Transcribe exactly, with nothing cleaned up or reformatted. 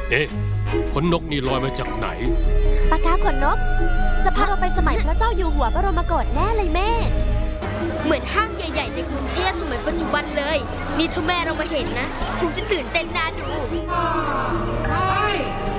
เอ๊ะขนนกนี่ลอยมาจากไหนปากกาขนนกจะพาเราไปสมัยพระเจ้าอยู่หัวบรมโกศแน่เลยแม่เหมือนห้างใหญ่ๆในกรุงเทพสมัยปัจจุบันเลยนี่ถ้าแม่เรามาเห็นนะคงจะตื่นเต้นน่าดู